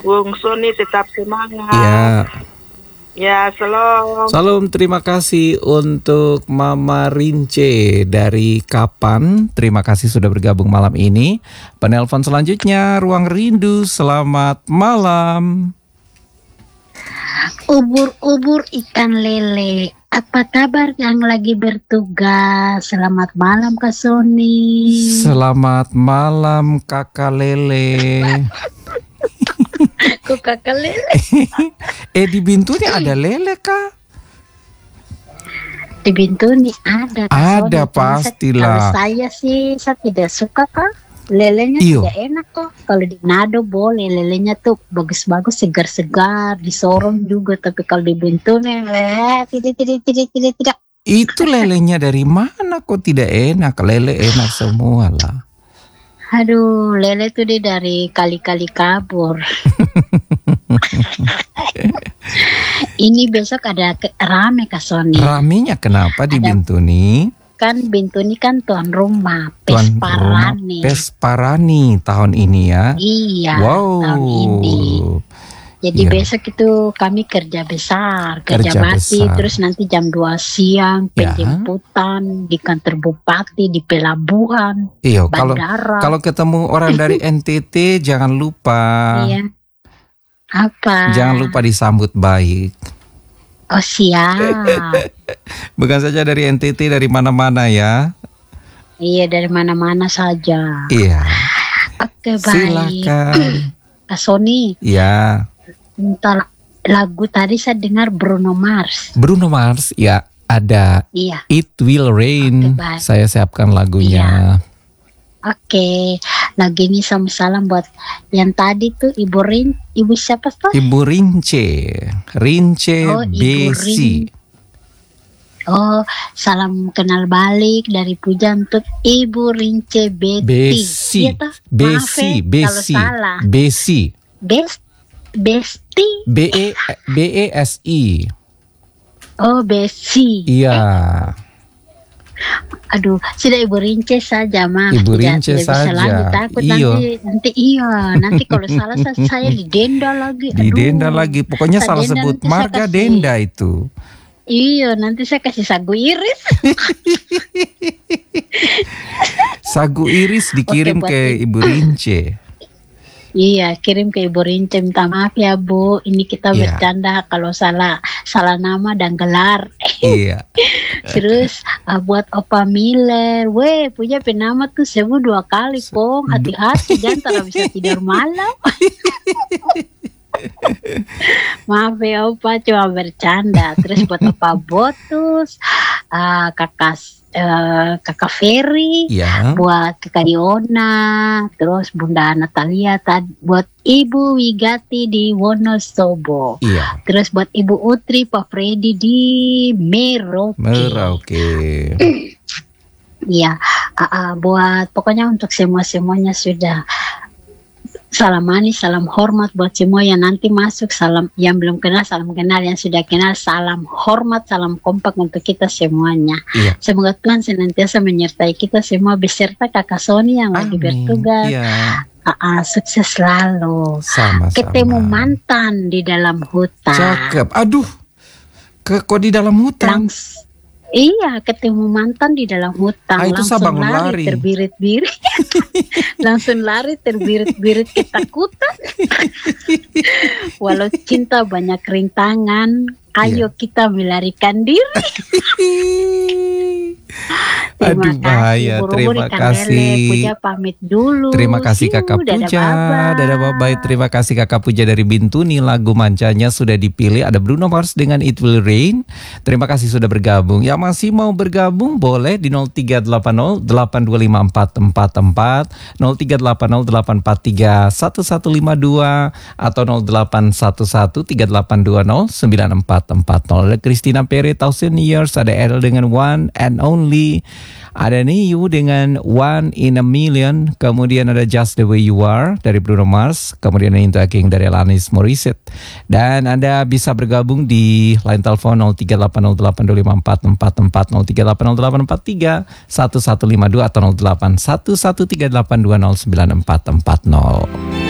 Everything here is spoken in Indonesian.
Bung Sony tetap semangat. Ya. Ya, salam. Salam, terima kasih untuk Mama Rince dari Kapan. Terima kasih sudah bergabung malam ini. Penelpon selanjutnya Ruang Rindu. Selamat malam. Ubur-ubur ikan lele. Apa kabar yang lagi bertugas? Selamat malam Kak Sony. Selamat malam Kakak Lele. Kok Kakak lele? Di Bintuni ada lele kah? Di Bintuni ada. Kak Ada, Sony. pastilah. Kalau saya sih, saya tidak suka Kak. Lelenya Iyo. tidak enak kok. Kalau di Manado boleh, lelenya tuh bagus-bagus, segar-segar, di Sorong juga. Tapi kalau di Bintuni, tidak. Itu lelenya dari mana kok tidak enak? Lele enak semua lah. Aduh, lele tuh dia dari kali-kali kabur. Ini besok ada rame Kak Sony. Ramenya kenapa di Ada- Bintuni? Kan Bintuni kan tuan rumah Tuan Pesparani. rumah Pesparani tahun ini ya. Iya, Wow. tahun ini. Jadi Iya. besok itu kami kerja besar, Kerja kerja bakti, besar. terus nanti jam 2 siang Ya. penjemputan di kantor bupati, di pelabuhan, Iya, kalau bandara. ketemu orang dari NTT jangan lupa. Iya. Apa? Jangan lupa disambut baik. Oh siap. Bukan saja dari NTT, dari mana-mana ya. Iya, dari mana-mana saja. Iya. Oke, baik. Silakan. Kak Sony, Ya, entar lagu tadi saya dengar Bruno Mars. Bruno Mars ya, ada Iya. It Will Rain. Oke, baik. Saya siapkan lagunya. Oke, lagi ini salam buat yang tadi tuh Ibu siapa tuh? Ibu Rince Oh, Ibu Besi. Oh, salam kenal balik dari Puja untuk Ibu Rince Betty. Besi. Iya toh? Maaf Besi, ya, kalau Besi. salah. Besi. Besti. BESI. Oh, Besi. Iya. Aduh, sudah Ibu Rince saja, maaf. Ibu Tidak- Rince tidak bisa saja. lagi, takut Iyo. nanti kalau salah saya didenda lagi. Aduh. Didenda lagi. Pokoknya Saya salah denda, sebut nanti saya marga kasih- denda itu. Iya, nanti saya kasih sagu iris. Sagu iris dikirim Oke, buat ke Ibu Rince. Iya, kirim ke Ibu Rince, minta maaf ya Bu. Ini kita Iya. bercanda kalau salah nama dan gelar. Iya. Terus buat Opa Miller, weh punya penama tuh sebut 2 kali Pong. Hati-hati jangan bisa tidur malam. Maaf ya Opa, cuma bercanda. Terus buat Opa Botus, kakak Ferry, Iya. buat kakak Diona, terus Bunda Natalia, buat Ibu Wigati di Wonosobo, Iya. terus buat Ibu Utri, Pak Freddy di Merauke. Merauke. Iya, buat pokoknya untuk semuanya sudah. Salam manis, salam hormat buat semua yang nanti masuk. Salam yang belum kenal, salam kenal. Yang sudah kenal, salam hormat, salam kompak untuk kita semuanya. Iya. Semoga Tuhan senantiasa menyertai kita semua beserta Kakak Sony yang lagi Amin. bertugas. Iya. Sukses selalu. Sama-sama. Ketemu mantan di dalam hutan. Cakep. Aduh. Kok di dalam hutan? Iya, ketemu mantan di dalam hutan. Itu saya langsung bangun lari. terbirit-birit. Langsung lari terbirit-birit ketakutan. Walau cinta banyak rintangan, ayo kita melarikan diri. Aduh bahaya. Terima kasih. Puja pamit dulu. Terima kasih See you, Kakak dadah, Puja. bye-bye. Dadah bye-bye. Terima kasih Kakak Puja dari Bintuni. Lagu mancanya sudah dipilih. Ada Bruno Mars dengan It Will Rain. Terima kasih sudah bergabung. Yang masih mau bergabung boleh di 0380 8254444, 0380 843 1152 atau 0811 3820 9440. Ada Christina Perez, Thousand Years. Ada Errol dengan One and Only. Ada Niu dengan One in a Million. Kemudian ada Just the Way You Are dari Bruno Mars. Kemudian ada Into a King dari Alanis Morissette. Dan Anda bisa bergabung di line telepon 0380825444, 0380843152 atau 081138209440.